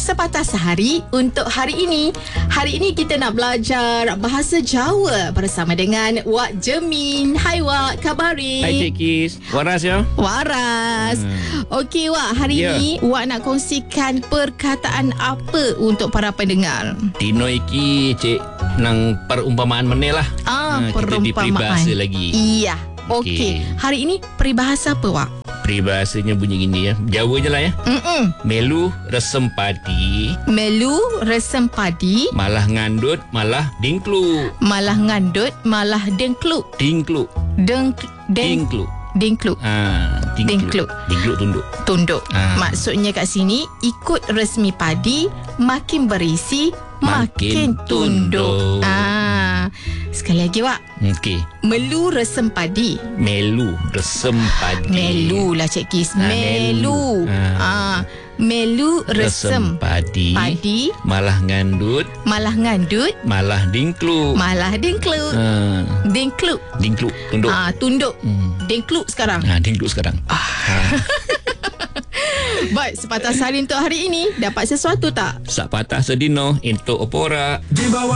Sepatah Sehari untuk hari ini. Hari ini kita nak belajar bahasa Jawa bersama dengan Wak Jemin. Hai Wak, khabari? Hai Cik Kis. Waras ya? Waras. Okey Wak, hari ini Wak nak kongsikan perkataan apa untuk para pendengar? Dino iki Cik nang perumpamaan meneh lah. Kita di peribahasa lagi. Iya. Okey. Hari ini peribahasa apa Wak? Peribahasanya bunyi gini ya. Jawa je lah ya. Melu resem padi. Melu resem padi. Malah ngandut malah dingkluk. Malah ngandut malah dengkluk. Dingkluk. Dengkluk. Dingkluk Tunduk. Maksudnya kat sini, ikut resmi padi, makin berisi, makin tunduk. Sekali lagi Wak. Okey. Melu resem padi. Melu resem padi. Melu lah Cik Kis. Melu. Melu resem padi. Malah ngandut malah dingkluk. Dingkluk tunduk. Tunduk. Dingkluk sekarang. Dingkluk sekarang. Baik, sepatah sehari untuk hari ini. Dapat sesuatu tak? Sak patah sedino untuk opora.